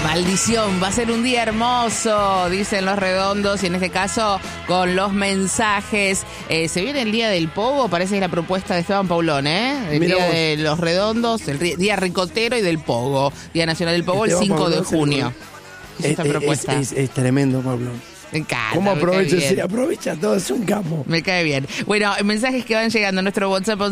Maldición, va a ser un día hermoso, dicen los redondos, y en este caso con los mensajes. Se viene el Día del Pogo, parece que es la propuesta de Esteban Paulón, ¿eh? El Día de los Redondos, el Día Ricotero y del Pogo. Día Nacional del Pogo, Esteban el 5 Paulón de junio. Esta propuesta. Es tremendo, Pablo. Me encanta. ¿Cómo aprovecha? Se aprovecha todo, es un capo. Me cae bien. Bueno, mensajes que van llegando a nuestro WhatsApp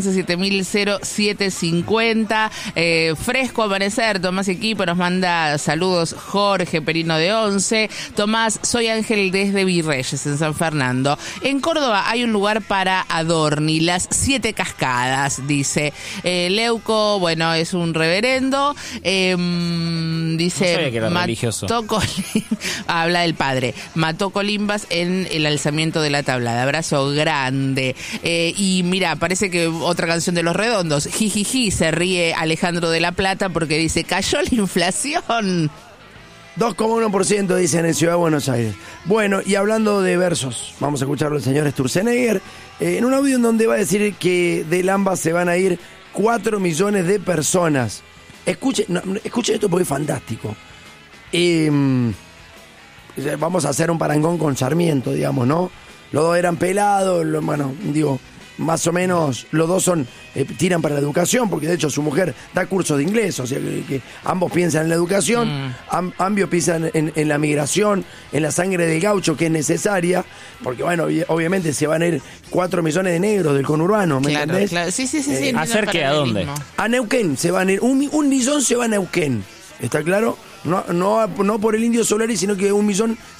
11700750. Fresco amanecer, Tomás y equipo nos manda saludos Jorge Perino de 11. Tomás, soy Ángel desde Virreyes, en San Fernando. En Córdoba hay un lugar para Adorni, las 7 cascadas, dice. Leuco, bueno, es un reverendo. Dice, no sabía que era religioso. Habla del padre. Mató colimbas en el alzamiento de la tablada. Abrazo grande. Y mira, parece que otra canción de Los Redondos. Jijiji, se ríe Alejandro de la Plata porque dice, cayó la inflación. 2,1% dicen en Ciudad de Buenos Aires. Bueno, y hablando de versos, vamos a escucharlo el señor Sturzenegger, en un audio en donde va a decir que del AMBA se van a ir 4 millones de personas. Escuche esto porque es fantástico. Vamos a hacer un parangón con Sarmiento, digamos, ¿no? Los dos eran pelados, bueno, digo, más o menos los dos tiran para la educación, porque de hecho su mujer da cursos de inglés, o sea que ambos piensan en la educación, ambos piensan en la migración, en la sangre del gaucho que es necesaria, porque bueno, obviamente se van a ir 4 millones de negros del conurbano, ¿me entendés? Claro. Sí. ¿Hacer qué? ¿A dónde? A Neuquén se van a ir, un millón se va a Neuquén, ¿está claro? No por el Indio Solari, sino que 1 millón